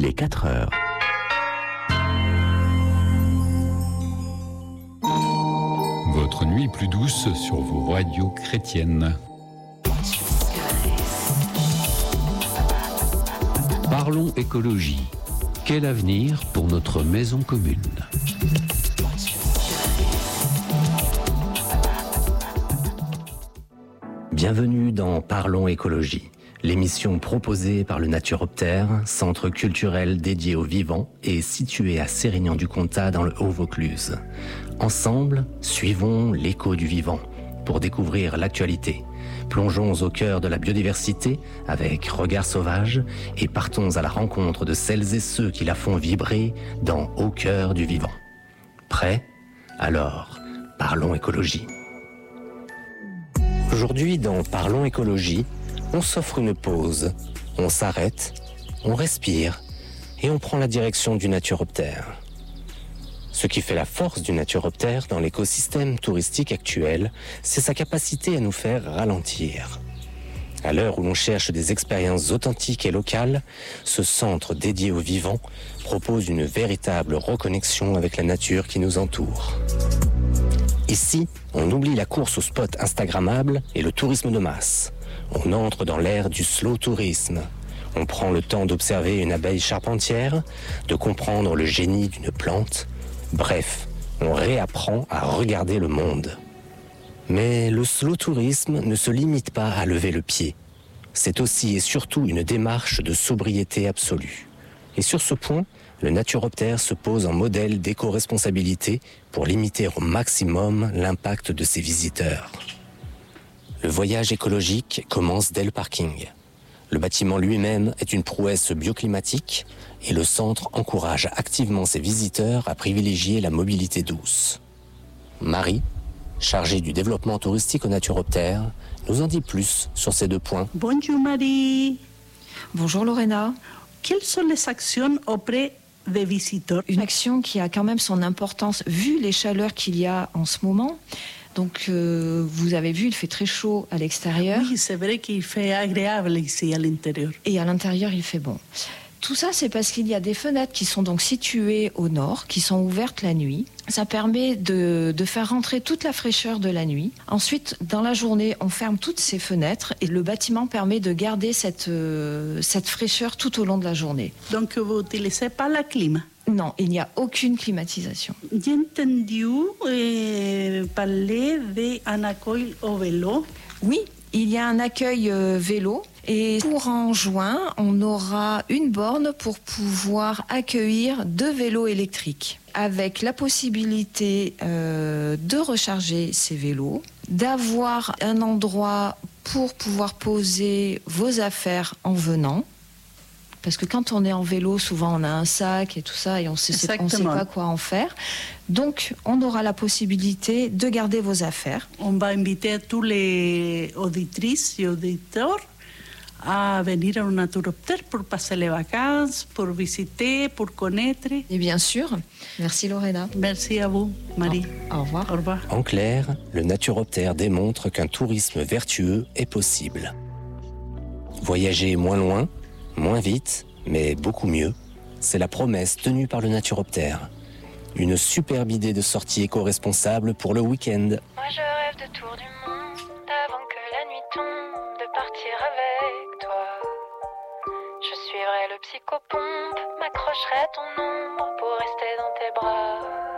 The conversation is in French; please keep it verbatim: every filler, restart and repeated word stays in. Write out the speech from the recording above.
Il est quatre heures. Votre nuit plus douce sur vos radios chrétiennes. Parlons écologie. Quel avenir pour notre maison commune ? Bienvenue dans Parlons écologie, l'émission proposée par le Naturoptère, centre culturel dédié aux vivants et situé à Sérignan-du-Comtat dans le Haut-Vaucluse. Ensemble, suivons l'écho du vivant pour découvrir l'actualité. Plongeons au cœur de la biodiversité avec Regard Sauvage et partons à la rencontre de celles et ceux qui la font vibrer dans Au cœur du vivant. Prêts ? Alors, parlons écologie. Aujourd'hui, dans Parlons écologie, on s'offre une pause, on s'arrête, on respire et on prend la direction du Naturoptère. Ce qui fait la force du Naturoptère dans l'écosystème touristique actuel, c'est sa capacité à nous faire ralentir. À l'heure où l'on cherche des expériences authentiques et locales, ce centre dédié aux vivants propose une véritable reconnexion avec la nature qui nous entoure. Ici, on oublie la course aux spots instagrammables et le tourisme de masse. On entre dans l'ère du slow tourisme. On prend le temps d'observer une abeille charpentière, de comprendre le génie d'une plante. Bref, on réapprend à regarder le monde. Mais le slow tourisme ne se limite pas à lever le pied. C'est aussi et surtout une démarche de sobriété absolue. Et sur ce point, le Naturoptère se pose en modèle d'éco-responsabilité pour limiter au maximum l'impact de ses visiteurs. Le voyage écologique commence dès le parking. Le bâtiment lui-même est une prouesse bioclimatique et le centre encourage activement ses visiteurs à privilégier la mobilité douce. Marie, chargée du développement touristique au Naturoptère, nous en dit plus sur ces deux points. Bonjour Marie. Bonjour Lorena. Quelles sont les actions auprès des visiteurs ? Une action qui a quand même son importance vu les chaleurs qu'il y a en ce moment. Donc euh, vous avez vu, il fait très chaud à l'extérieur. Oui, c'est vrai qu'il fait agréable ici à l'intérieur. Et à l'intérieur, il fait bon. Tout ça, c'est parce qu'il y a des fenêtres qui sont donc situées au nord, qui sont ouvertes la nuit. Ça permet de, de faire rentrer toute la fraîcheur de la nuit. Ensuite, dans la journée, on ferme toutes ces fenêtres et le bâtiment permet de garder cette, euh, cette fraîcheur tout au long de la journée. Donc, vous n'utilisez pas la clim ? Non, il n'y a aucune climatisation. J'ai entendu euh, parler d'un accueil au vélo. Oui, il y a un accueil euh, vélo. Et pour en juin, on aura une borne pour pouvoir accueillir deux vélos électriques avec la possibilité euh, de recharger ces vélos, d'avoir un endroit pour pouvoir poser vos affaires en venant. Parce que quand on est en vélo, souvent on a un sac et tout ça et on ne sait, on sait pas quoi en faire. Donc, on aura la possibilité de garder vos affaires. On va inviter tous les auditrices et auditeurs à venir au Naturoptère pour passer les vacances, pour visiter, pour connaître. Et bien sûr. Merci Lorena. Merci à vous, Marie. Au, au revoir. Au revoir. En clair, le Naturoptère démontre qu'un tourisme vertueux est possible. Voyager moins loin, moins vite, mais beaucoup mieux, c'est la promesse tenue par le Naturoptère. Une superbe idée de sortie éco-responsable pour le week-end. Moi je rêve de tour du monde, avant que la nuit tombe, de partir avec toi. Je suivrai le psychopompe, m'accrocherai ton ombre pour rester dans tes bras.